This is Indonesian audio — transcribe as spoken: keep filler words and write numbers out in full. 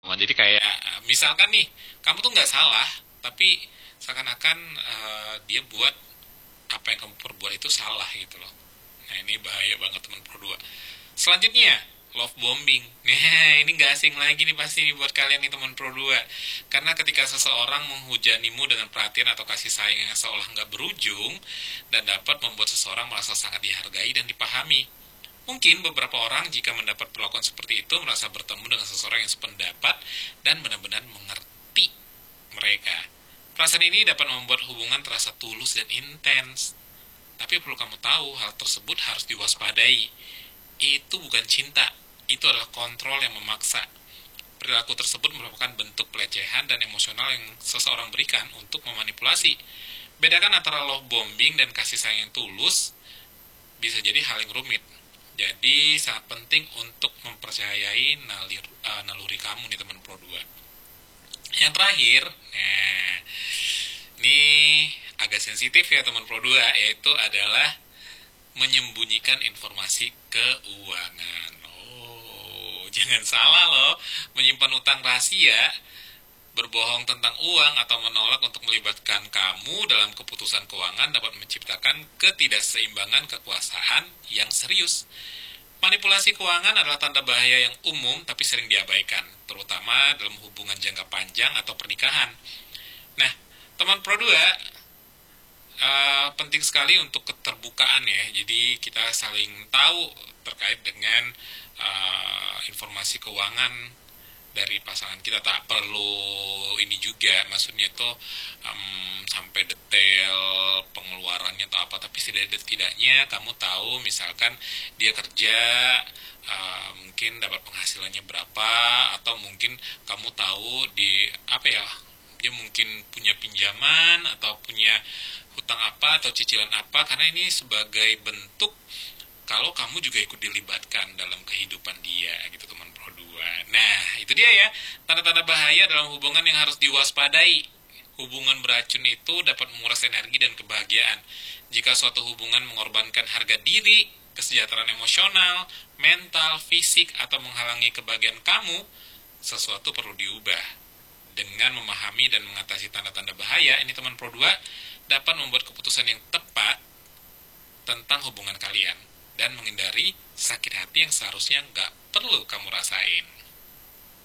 Oh, jadi kayak misalkan nih, kamu tuh nggak salah, tapi seakan-akan eh, dia buat apa yang kamu perbuat itu salah gitu loh. Nah ini bahaya banget teman pro dua. Selanjutnya, love bombing. Nah ini nggak asing lagi nih pasti nih buat kalian nih teman pro dua. Karena ketika seseorang menghujanimu dengan perhatian atau kasih sayang yang seolah nggak berujung dan dapat membuat seseorang merasa sangat dihargai dan dipahami. Mungkin beberapa orang jika mendapat perlakuan seperti itu merasa bertemu dengan seseorang yang sependapat dan benar-benar mengerti mereka. Perasaan ini dapat membuat hubungan terasa tulus dan intens. Tapi perlu kamu tahu, hal tersebut harus diwaspadai. Itu bukan cinta, itu adalah kontrol yang memaksa. Perilaku tersebut merupakan bentuk pelecehan dan emosional yang seseorang berikan untuk memanipulasi. Bedakan antara love bombing dan kasih sayang yang tulus bisa jadi hal yang rumit. Jadi sangat penting untuk mempercayai nalir, uh, naluri kamu nih teman pro dua. Yang terakhir, nah, ini agak sensitif ya teman pro dua, yaitu adalah menyembunyikan informasi keuangan. Oh, jangan salah loh, menyimpan utang rahasia, berbohong tentang uang atau menolak untuk melibatkan kamu dalam keputusan keuangan dapat menciptakan ketidakseimbangan kekuasaan yang serius. Manipulasi keuangan adalah tanda bahaya yang umum tapi sering diabaikan, terutama dalam hubungan jangka panjang atau pernikahan. Nah, teman pro dua, eh, penting sekali untuk keterbukaan ya. Jadi kita saling tahu terkait dengan eh, informasi keuangan dari pasangan kita. Tak perlu ini juga, maksudnya itu em, sampai detail pengeluarannya atau apa, tapi setidaknya kamu tahu misalkan dia kerja eh, mungkin dapat penghasilannya berapa, atau mungkin kamu tahu di apa ya, dia mungkin punya pinjaman atau punya hutang apa atau cicilan apa, karena ini sebagai bentuk kalau kamu juga ikut dilibatkan dalam kehidupan dia gitu teman pro dua. Nah itu dia ya, tanda-tanda bahaya dalam hubungan yang harus diwaspadai. Hubungan beracun itu dapat menguras energi dan kebahagiaan. Jika suatu hubungan mengorbankan harga diri, kesejahteraan emosional, mental, fisik, atau menghalangi kebahagiaan kamu, sesuatu perlu diubah. Dengan memahami dan mengatasi tanda-tanda bahaya, ini teman pro dua dapat membuat keputusan yang tepat tentang hubungan kalian dan menghindari sakit hati yang seharusnya nggak perlu kamu rasain.